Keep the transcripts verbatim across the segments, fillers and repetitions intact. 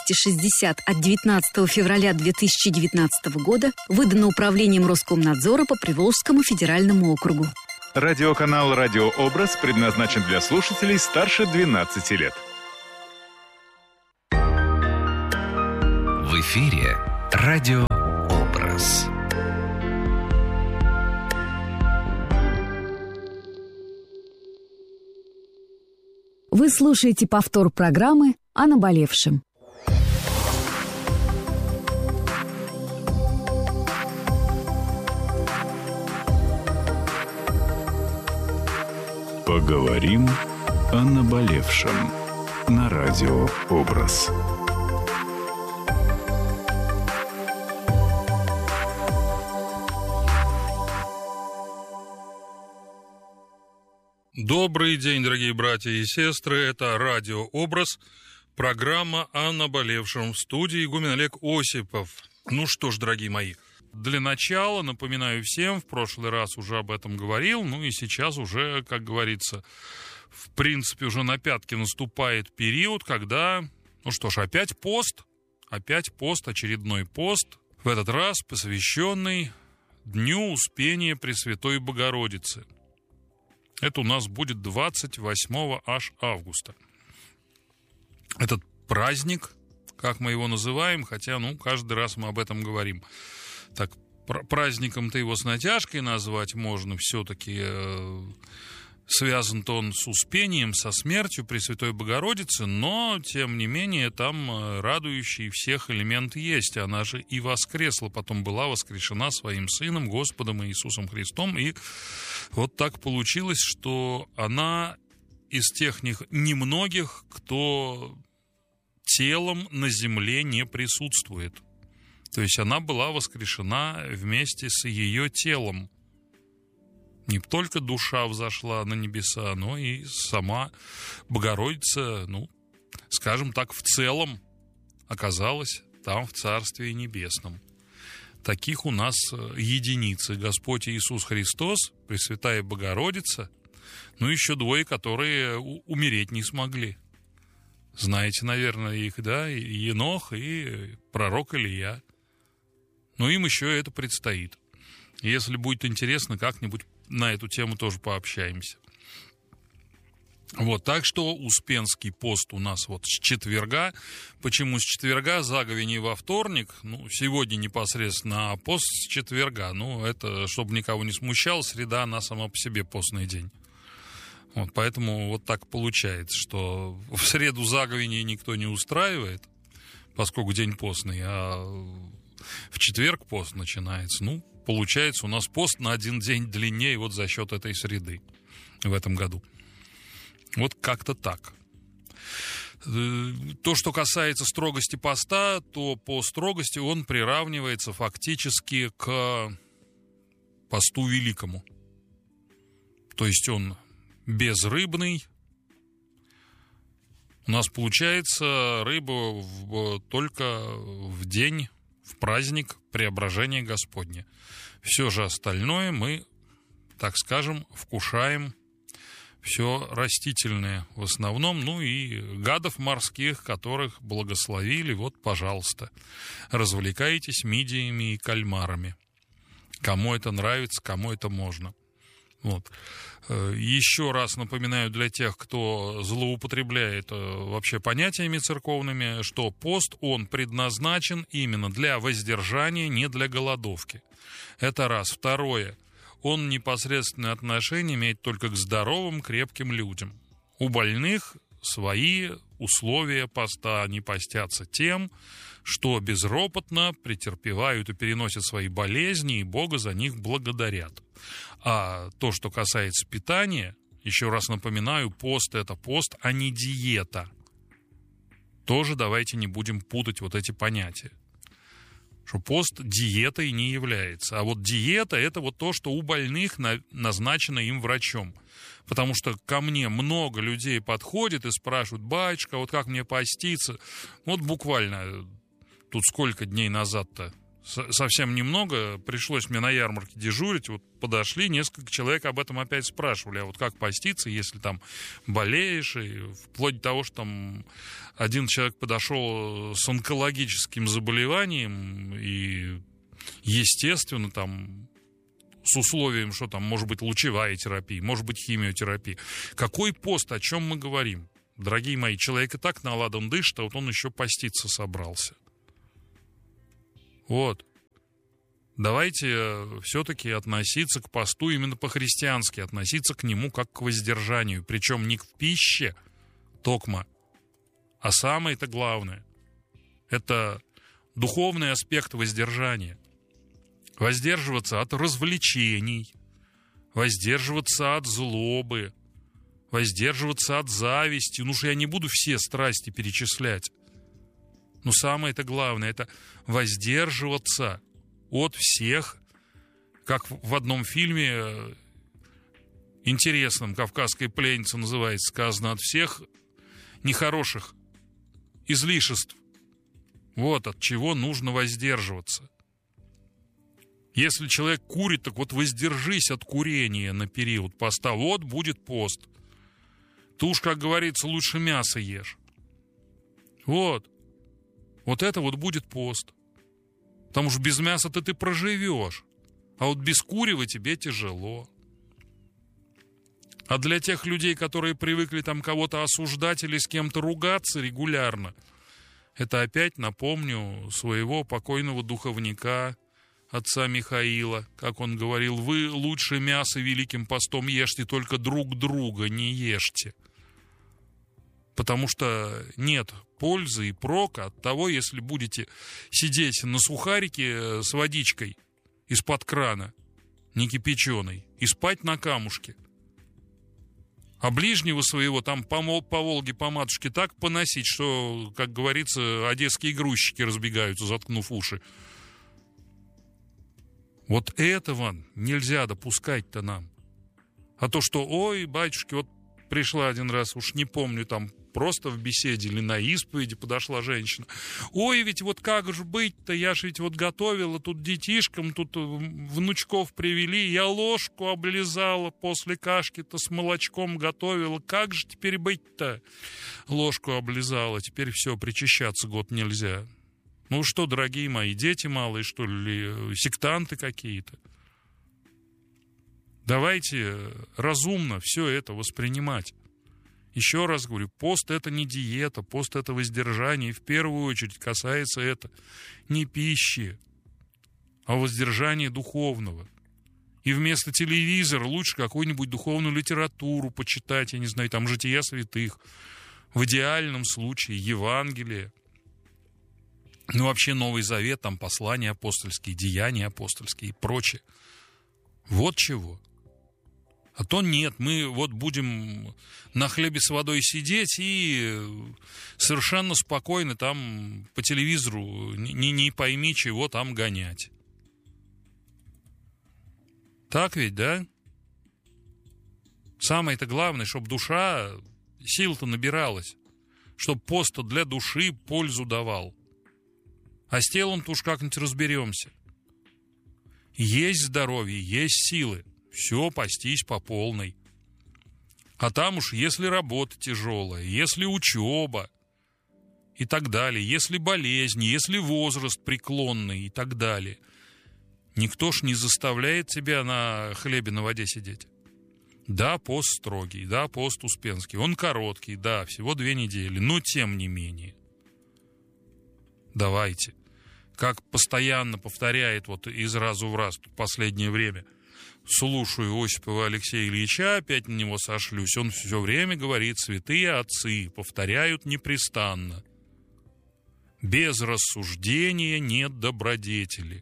двести шестьдесят от девятнадцатого февраля две тысячи девятнадцатого года выдано Управлением Роскомнадзора по Приволжскому федеральному округу. Радиоканал «Радиообраз» предназначен для слушателей старше двенадцати лет. В эфире «Радиообраз». Вы слушаете повтор программы о наболевшем. Поговорим о наболевшем на «Радиообраз». Добрый день, дорогие братья и сестры. Это «Радиообраз», программа о наболевшем. В студии игумен Олег Осипов. Ну что ж, дорогие мои, для начала напоминаю всем, в прошлый раз уже об этом говорил, ну и сейчас уже, как говорится, в принципе, уже на пятки наступает период, когда, ну что ж, опять пост, опять пост, очередной пост, в этот раз посвященный Дню Успения Пресвятой Богородицы. Это у нас будет двадцать восьмого аж августа. Этот праздник, как мы его называем, хотя, ну, каждый раз мы об этом говорим. Так, праздником-то его с натяжкой назвать можно, все-таки э, связан-то он с Успением, со смертью Пресвятой Богородицы, но, тем не менее, там радующий всех элемент есть. Она же и воскресла, потом была воскрешена своим Сыном, Господом Иисусом Христом, и вот так получилось, что она из тех немногих, кто телом на земле не присутствует. То есть она была воскрешена вместе с ее телом. Не только душа взошла на небеса, но и сама Богородица, ну, скажем так, в целом оказалась там, в Царстве Небесном. Таких у нас единицы. Господь Иисус Христос, Пресвятая Богородица, ну, еще двое, которые умереть не смогли. Знаете, наверное, их, да, и Енох, и пророк Илия. Но им еще это предстоит. Если будет интересно, как-нибудь на эту тему тоже пообщаемся. Вот, так что Успенский пост у нас вот с четверга. Почему с четверга? Заговение во вторник. Ну, сегодня непосредственно, а пост с четверга. Ну, это, чтобы никого не смущало, среда, она сама по себе постный день. Вот, поэтому вот так получается, что в среду заговение никто не устраивает, поскольку день постный, а в четверг пост начинается. Ну, получается, у нас пост на один день длиннее вот за счет этой среды в этом году. Вот как-то так. То, что касается строгости поста, то по строгости он приравнивается фактически к посту великому. То есть он безрыбный. У нас получается рыба в, только в день, в праздник Преображения Господня. Все же остальное мы, так скажем, вкушаем все растительное в основном, ну и гадов морских, которых благословили, вот, пожалуйста, развлекайтесь мидиями и кальмарами. Кому это нравится, кому это можно. Вот. Еще раз напоминаю для тех, кто злоупотребляет вообще понятиями церковными, что пост, он предназначен именно для воздержания, не для голодовки. Это раз. Второе. Он непосредственное отношение имеет только к здоровым, крепким людям. У больных свои условия поста. Они постятся тем, что безропотно претерпевают и переносят свои болезни, и Бога за них благодарят. А то, что касается питания, еще раз напоминаю, пост – это пост, а не диета. Тоже давайте не будем путать вот эти понятия. Что пост диетой не является. А вот диета – это вот то, что у больных на, назначено им врачом. Потому что ко мне много людей подходит и спрашивают: батюшка, вот как мне поститься? Вот буквально тут сколько дней назад-то совсем немного, пришлось мне на ярмарке дежурить, вот подошли, несколько человек об этом опять спрашивали, а вот как поститься, если там болеешь, и вплоть до того, что там один человек подошел с онкологическим заболеванием, и, естественно, там с условием, что там может быть лучевая терапия, может быть химиотерапия. Какой пост, о чем мы говорим? Дорогие мои, человек и так наладан дышит, а вот он еще поститься собрался. Вот. Давайте все-таки относиться к посту именно по-христиански, относиться к нему как к воздержанию. Причем не в пище, токма, а самое-то главное – это духовный аспект воздержания. Воздерживаться от развлечений, воздерживаться от злобы, воздерживаться от зависти. Ну, что я не буду все страсти перечислять. Но самое-то главное – это воздерживаться от всех, как в одном фильме интересном, «Кавказская пленница» называется, сказано, от всех нехороших излишеств. Вот от чего нужно воздерживаться. Если человек курит, так вот воздержись от курения на период поста. Вот будет пост. Ты уж, как говорится, лучше мясо ешь. Вот. Вот это вот будет пост. Потому что без мяса-то ты проживешь. А вот без курева тебе тяжело. А для тех людей, которые привыкли там кого-то осуждать или с кем-то ругаться регулярно, это опять напомню своего покойного духовника, отца Михаила, как он говорил: вы лучше мясо великим постом ешьте, только друг друга не ешьте. Потому что нет пользы и прока от того, если будете сидеть на сухарике с водичкой из-под крана, не кипяченой, и спать на камушке. А ближнего своего там по, по Волге, по матушке так поносить, что, как говорится, одесские грузчики разбегаются, заткнув уши. Вот этого нельзя допускать-то нам. А то, что, ой, батюшки, вот пришла один раз, уж не помню, там просто в беседе или на исповеди подошла женщина. Ой, ведь вот как же быть-то, я же ведь вот готовила тут детишкам, тут внучков привели, я ложку облизала после кашки-то с молочком готовила, как же теперь быть-то? Ложку облизала, теперь все, причащаться год нельзя. Ну что, дорогие мои, дети малые, что ли, сектанты какие-то? Давайте разумно все это воспринимать. Еще раз говорю, пост — это не диета, пост — это воздержание. И в первую очередь касается это не пищи, а воздержания духовного. И вместо телевизора лучше какую-нибудь духовную литературу почитать, я не знаю, там «Жития святых», в идеальном случае Евангелие. Ну, вообще Новый Завет, там послания апостольские, деяния апостольские и прочее. Вот чего. А то нет, мы вот будем на хлебе с водой сидеть и совершенно спокойно там по телевизору не, не пойми чего там гонять. Так ведь, да? Самое-то главное, чтобы душа сил-то набиралась, чтобы пост для души пользу давал. А с телом-то уж как-нибудь разберемся. Есть здоровье, есть силы. Все, постись по полной. А там уж, если работа тяжелая, если учеба и так далее, если болезни, если возраст преклонный и так далее, никто ж не заставляет тебя на хлебе на воде сидеть. Да, пост строгий, да, пост успенский, он короткий, да, всего две недели, но тем не менее. Давайте, как постоянно повторяет вот из раза в раз в последнее время, слушаю Осипова Алексея Ильича, опять на него сошлюсь, он все время говорит: святые отцы повторяют непрестанно: без рассуждения нет добродетели.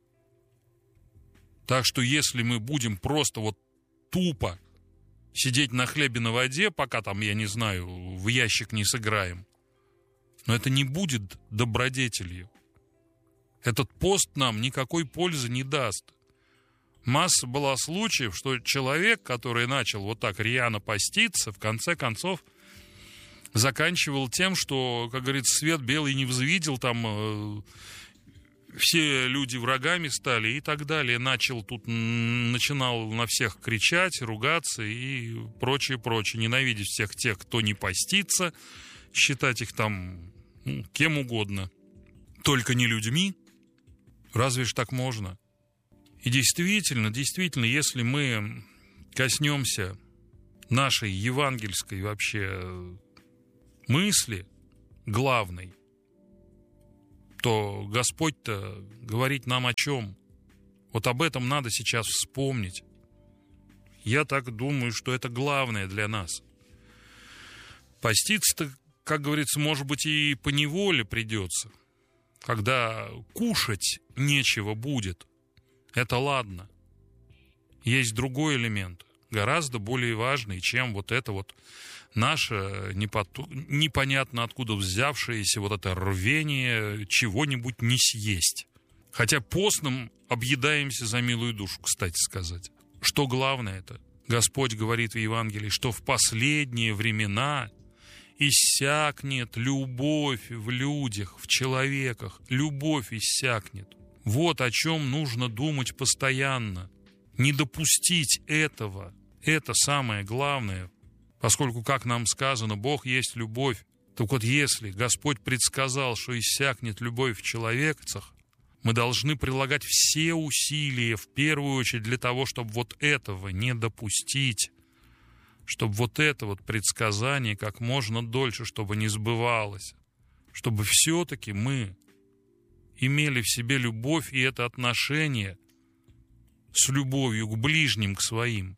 Так что если мы будем просто вот тупо сидеть на хлебе на воде, пока там, я не знаю, в ящик не сыграем, но это не будет добродетелью. Этот пост нам никакой пользы не даст. Масса была случаев, что человек, который начал вот так рьяно поститься, в конце концов заканчивал тем, что, как говорится, свет белый не взвидел, там э, все люди врагами стали и так далее. Начал тут, начинал на всех кричать, ругаться и прочее, прочее. Ненавидеть всех тех, кто не постится, считать их там ну, кем угодно. Только не людьми. Разве ж так можно? И действительно, действительно, если мы коснемся нашей евангельской вообще мысли, главной, то Господь-то говорит нам о чем? Вот об этом надо сейчас вспомнить. Я так думаю, что это главное для нас. Поститься-то, как говорится, может быть, и поневоле придется. Когда кушать нечего будет, это ладно. Есть другой элемент, гораздо более важный, чем вот это вот наше непонятно откуда взявшееся вот это рвение чего-нибудь не съесть. Хотя постным объедаемся за милую душу, кстати сказать. Что главное это? Господь говорит в Евангелии, что в последние времена иссякнет любовь в людях, в человеках. Любовь иссякнет. Вот о чем нужно думать постоянно. Не допустить этого. Это самое главное. Поскольку, как нам сказано, Бог есть любовь. Так вот, если Господь предсказал, что иссякнет любовь в человеках, мы должны прилагать все усилия, в первую очередь, для того, чтобы вот этого не допустить. Чтобы вот это вот предсказание как можно дольше, чтобы не сбывалось. Чтобы все-таки мы имели в себе любовь и это отношение с любовью к ближним, к своим.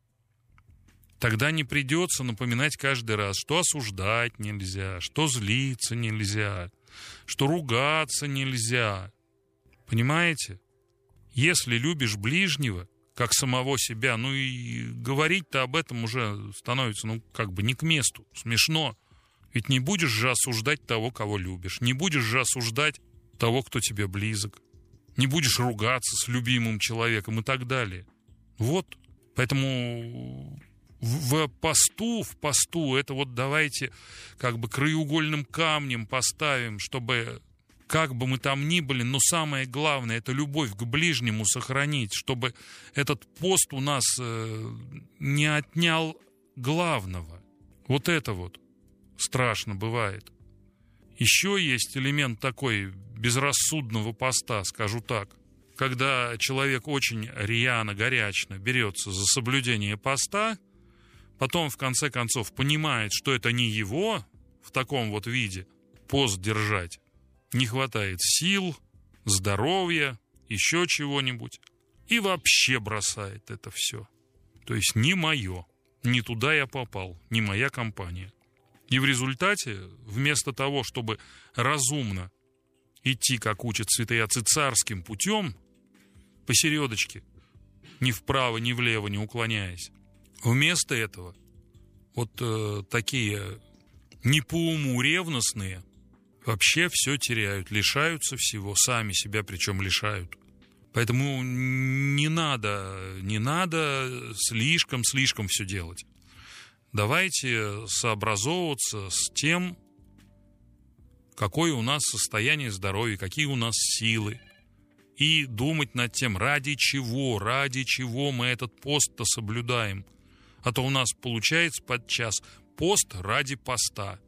Тогда не придется напоминать каждый раз, что осуждать нельзя, что злиться нельзя, что ругаться нельзя. Понимаете? Если любишь ближнего, как самого себя, ну и говорить-то об этом уже становится, ну, как бы не к месту, смешно. Ведь не будешь же осуждать того, кого любишь, не будешь же осуждать того, кто тебе близок, не будешь ругаться с любимым человеком и так далее. Вот, поэтому... В посту, в посту, это вот давайте как бы краеугольным камнем поставим, чтобы, как бы мы там ни были, но самое главное, это любовь к ближнему сохранить, чтобы этот пост у нас э, не отнял главного. Вот это вот страшно бывает. Еще есть элемент такой безрассудного поста, скажу так. Когда человек очень рьяно, горячно берется за соблюдение поста, потом, в конце концов, понимает, что это не его в таком вот виде пост держать. Не хватает сил, здоровья, еще чего-нибудь. И вообще бросает это все. То есть не мое, не туда я попал, не моя компания. И в результате, вместо того, чтобы разумно идти, как учат святые отцы, царским путем, посередочке, ни вправо, ни влево не уклоняясь, вместо этого вот э, такие не по уму ревностные вообще все теряют, лишаются всего, сами себя причем лишают. Поэтому не надо, не надо слишком-слишком все делать. Давайте сообразовываться с тем, какое у нас состояние здоровья, какие у нас силы, и думать над тем, ради чего, ради чего мы этот пост-то соблюдаем. А то у нас получается подчас пост ради поста.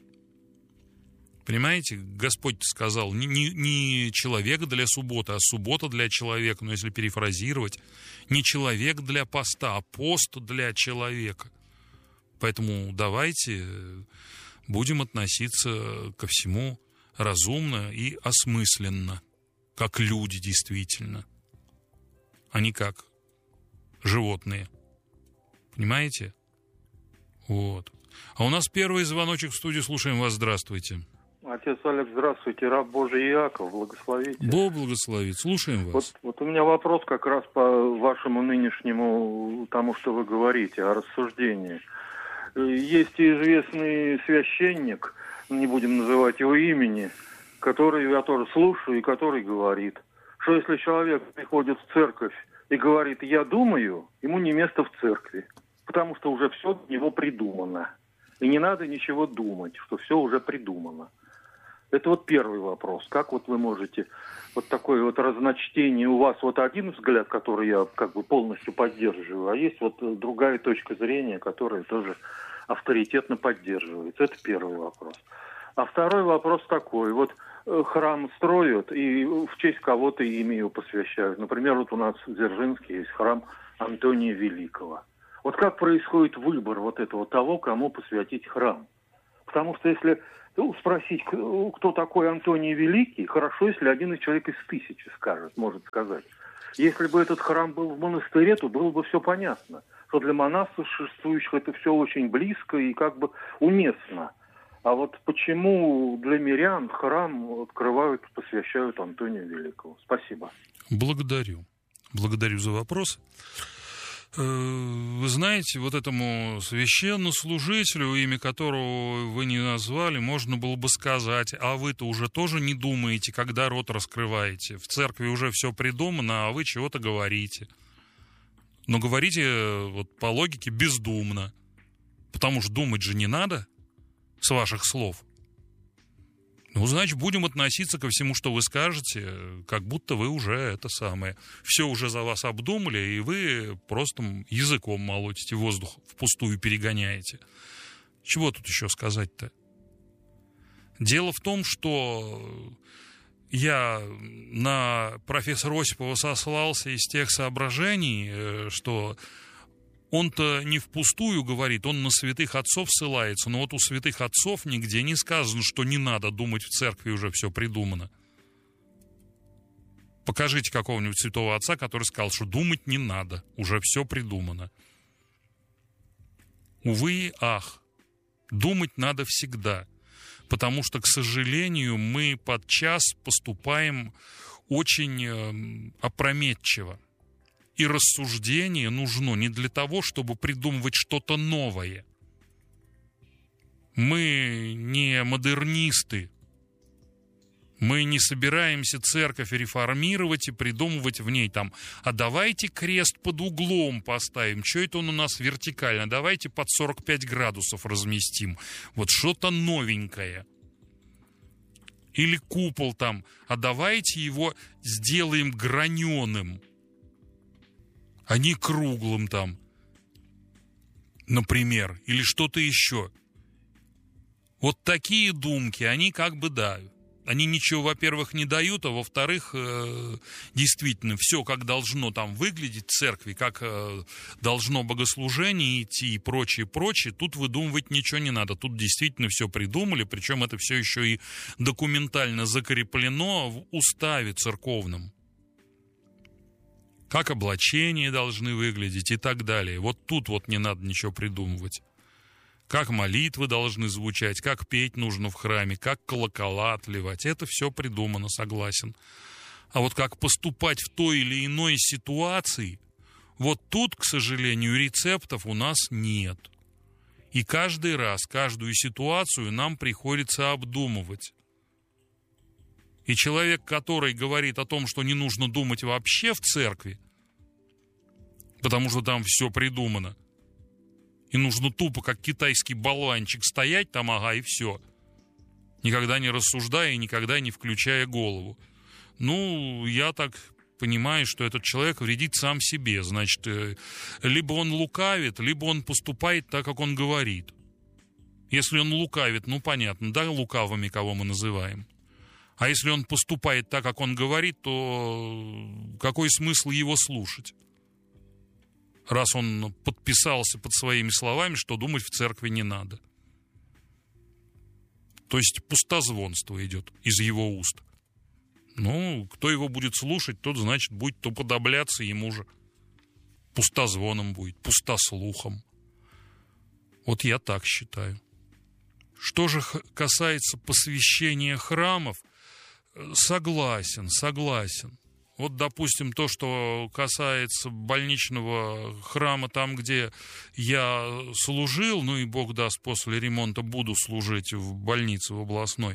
Понимаете, Господь сказал, не, не, не человек для субботы, а суббота для человека. Но если перефразировать, не человек для поста, а пост для человека. Поэтому давайте будем относиться ко всему разумно и осмысленно, как люди действительно, а не как животные. Понимаете? Вот. А у нас первый звоночек в студии. Слушаем вас. Здравствуйте. Отец Олег, здравствуйте. Раб Божий Иаков, благословите. Бог благословит. Слушаем вас. Вот, вот у меня вопрос как раз по вашему нынешнему, тому, что вы говорите, о рассуждении. Есть известный священник, не будем называть его имени, который, я тоже слушаю, и который говорит, что если человек приходит в церковь и говорит «я думаю», ему не место в церкви, потому что уже все для него придумано. И не надо ничего думать, что все уже придумано. Это вот первый вопрос. Как вот вы можете... Вот такое вот разночтение. У вас вот один взгляд, который я как бы полностью поддерживаю, а есть вот другая точка зрения, которая тоже авторитетно поддерживается. Это первый вопрос. А второй вопрос такой. Вот храм строят и в честь кого-то имя его посвящают. Например, вот у нас в Дзержинске есть храм Антония Великого. Вот как происходит выбор вот этого того, кому посвятить храм? Потому что если... Ну, спросить, кто такой Антоний Великий, хорошо, если один из человек из тысячи скажет, может сказать. Если бы этот храм был в монастыре, то было бы все понятно, что для монахов существующих это все очень близко и как бы уместно. А вот почему для мирян храм открывают, посвящают Антонию Великого? Спасибо. Благодарю. Благодарю за вопрос. Вы знаете, вот этому священнослужителю, имя которого вы не назвали, можно было бы сказать, а вы-то уже тоже не думаете, когда рот раскрываете. В церкви уже все придумано, а вы чего-то говорите. Но говорите вот по логике бездумно. Потому что думать же не надо с ваших слов. Ну, значит, будем относиться ко всему, что вы скажете, как будто вы уже это самое. Все уже за вас обдумали, и вы просто языком молотите, воздух впустую перегоняете. Чего тут еще сказать-то? Дело в том, что я на профессора Осипова сослался из тех соображений, что... Он-то не впустую говорит, он на святых отцов ссылается, но вот у святых отцов нигде не сказано, что не надо думать, в церкви уже все придумано. Покажите какого-нибудь святого отца, который сказал, что думать не надо, уже все придумано. Увы и ах, думать надо всегда, потому что, к сожалению, мы подчас поступаем очень э, опрометчиво. И рассуждение нужно не для того, чтобы придумывать что-то новое. Мы не модернисты. Мы не собираемся церковь реформировать и придумывать в ней там, а давайте крест под углом поставим, что это он у нас вертикально, давайте под сорок пять градусов разместим. Вот что-то новенькое. Или купол там, а давайте его сделаем граненым, а не круглым там, например, или что-то еще. Вот такие думки, они как бы, да, они ничего, во-первых, не дают, а во-вторых, э, действительно, все как должно там выглядеть в церкви, как э, должно богослужение идти и прочее, прочее, тут выдумывать ничего не надо. Тут действительно все придумали, причем это все еще и документально закреплено в уставе церковном. Как облачения должны выглядеть и так далее. Вот тут вот не надо ничего придумывать. Как молитвы должны звучать, как петь нужно в храме, как колокола отливать. Это все придумано, согласен. А вот как поступать в той или иной ситуации, вот тут, к сожалению, рецептов у нас нет. И каждый раз, каждую ситуацию нам приходится обдумывать. И человек, который говорит о том, что не нужно думать вообще в церкви, потому что там все придумано, и нужно тупо, как китайский болванчик, стоять там, ага, и все, никогда не рассуждая и никогда не включая голову. Ну, я так понимаю, что этот человек вредит сам себе. Значит, либо он лукавит, либо он поступает так, как он говорит. Если он лукавит, ну, понятно, да, лукавыми кого мы называем. А если он поступает так, как он говорит, то какой смысл его слушать? Раз он подписался под своими словами, что думать в церкви не надо. То есть пустозвонство идет из его уст. Ну, кто его будет слушать, тот, значит, будет уподобляться ему же. Пустозвоном будет, пустослухом. Вот я так считаю. Что же касается посвящения храмов, согласен, согласен. Вот, допустим, то, что касается больничного храма, там, где я служил, ну и Бог даст, после ремонта буду служить в больнице в областной,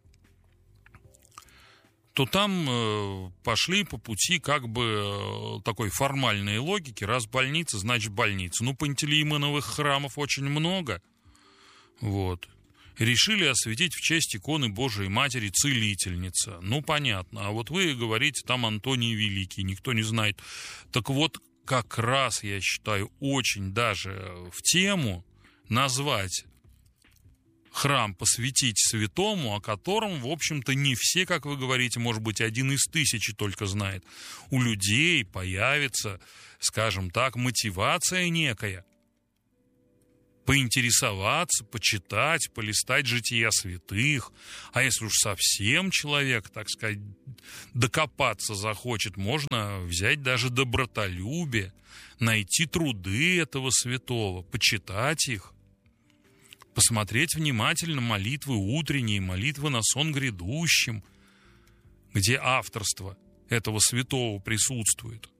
то там э, пошли по пути как бы э, такой формальной логики. Раз больница, значит больница. Ну, Пантелеимоновых храмов очень много. Вот. решили осветить в честь иконы Божией Матери Целительница. Ну, понятно. А вот вы говорите, там Антоний Великий, никто не знает. Так вот, как раз, я считаю, очень даже в тему назвать храм, посвятить святому, о котором, в общем-то, не все, как вы говорите, может быть, один из тысячи только знает. У людей появится, скажем так, мотивация некая поинтересоваться, почитать, полистать жития святых. А если уж совсем человек, так сказать, докопаться захочет, можно взять даже добротолюбие, найти труды этого святого, почитать их, посмотреть внимательно молитвы утренние, молитвы на сон грядущим, где авторство этого святого присутствует.